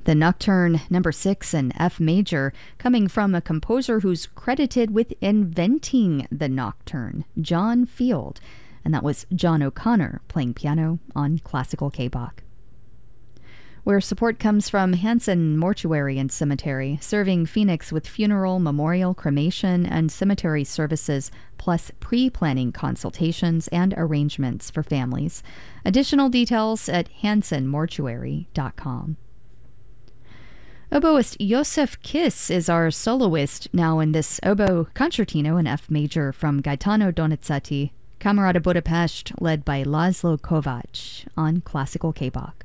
The Nocturne number 6 in F major, coming from a composer who's credited with inventing the Nocturne, John Field. And that was John O'Connor playing piano on Classical K-Bach. Where support comes from Hanson Mortuary and Cemetery, serving Phoenix with funeral, memorial, cremation, and cemetery services, plus pre-planning consultations and arrangements for families. Additional details at hansonmortuary.com. Oboist Josef Kiss is our soloist now in this oboe concertino in F major from Gaetano Donizetti, Camerata Budapest, led by Laszlo Kovács on Classical K-Bach.